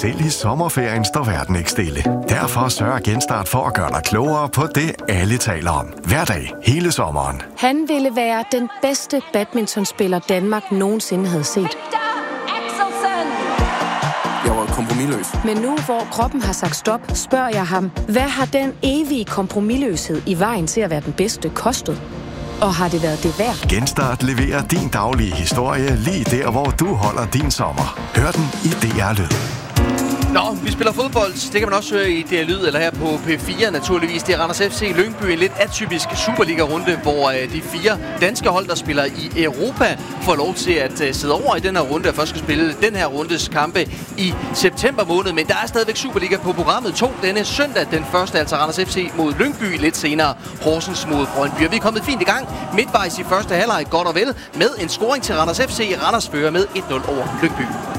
Selv i sommerferien står verden ikke stille. Derfor sørger Genstart for at gøre dig klogere på det, alle taler om. Hver dag, hele sommeren. Han ville være den bedste badmintonspiller Danmark nogensinde havde set. Jeg var kompromisløs. Men nu, hvor kroppen har sagt stop, spørger jeg ham, hvad har den evige kompromisløshed i vejen til at være den bedste kostet? Og har det været det værd? Genstart leverer din daglige historie lige der, hvor du holder din sommer. Hør den i DR Lyd. Nå, vi spiller fodbold. Det kan man også høre i DR Lyd, eller her på P4 naturligvis. Det er Randers FC Lyngby, en lidt atypisk Superliga-runde, hvor de 4 danske hold, der spiller i Europa, får lov til at sidde over i den her runde, og først skal spille den her rundes kampe i september måned. Men der er stadigvæk Superliga på programmet. 2 denne søndag, den første, altså Randers FC mod Lyngby, lidt senere Horsens mod Brøndby. Og vi er kommet fint i gang midtvejs i første halvleg, godt og vel, med en scoring til Randers FC. Randers fører med 1-0 over Lyngby.